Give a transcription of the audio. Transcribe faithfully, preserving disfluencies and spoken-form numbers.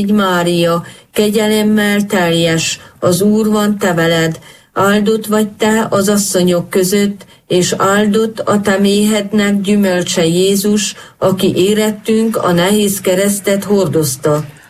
Mária, kegyelemmel teljes, az Úr van te veled, áldott vagy te az asszonyok között, és áldott a te méhednek gyümölcse Jézus, aki érettünk a nehéz keresztet hordozta.